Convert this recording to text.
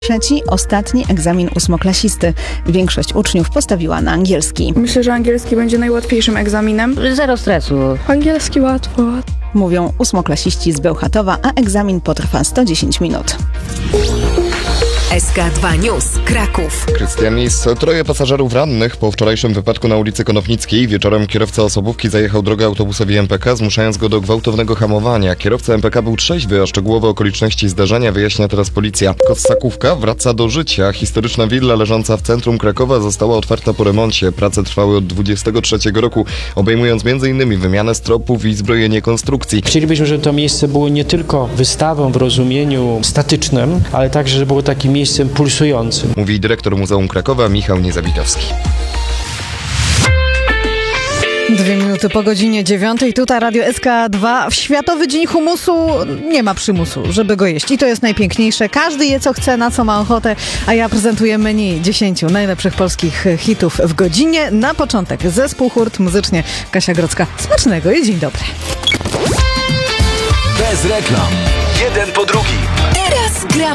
Trzeci, ostatni egzamin ósmoklasisty. Większość uczniów postawiła na angielski. Myślę, że angielski będzie najłatwiejszym egzaminem. Zero stresu. Angielski łatwo. Mówią ósmoklasiści z Bełchatowa, a egzamin potrwa 110 minut. SK2 News, Kraków. Krystian Lis. Troje pasażerów rannych po wczorajszym wypadku na ulicy Konopnickiej. Wieczorem kierowca osobówki zajechał drogę autobusowi MPK, zmuszając go do gwałtownego hamowania. Kierowca MPK był trzeźwy, a szczegółowe okoliczności zdarzenia wyjaśnia teraz policja. Kossakówka wraca do życia. Historyczna willa leżąca w centrum Krakowa została otwarta po remoncie. Prace trwały od 23 roku, obejmując m.in. wymianę stropów i zbrojenie konstrukcji. Chcielibyśmy, żeby to miejsce było nie tylko wystawą w rozumieniu statycznym, ale także, żeby było takim miejscem pulsującym. Mówi dyrektor Muzeum Krakowa Michał Niezawitowski. 2 minuty po godzinie 9. Tutaj Radio SK2. W Światowy Dzień Humusu nie ma przymusu, żeby go jeść. I to jest najpiękniejsze. Każdy je co chce, na co ma ochotę, a ja prezentuję menu 10 najlepszych polskich hitów w godzinie. Na początek zespół Hurt, muzycznie Kasia Grodzka. Smacznego i dzień dobry. Bez reklam. Jeden po drugim. Teraz gra